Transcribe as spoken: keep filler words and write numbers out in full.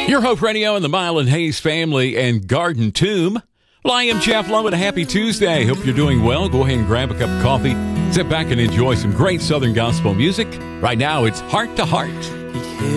Your Hope Radio and the Mile and Hayes family and Garden Tomb. Well, I am Jeff Lowe, and a happy Tuesday. Hope you're doing well. Go ahead and grab a cup of coffee. Sit back and enjoy some great Southern gospel music. Right now, it's Heart to Heart.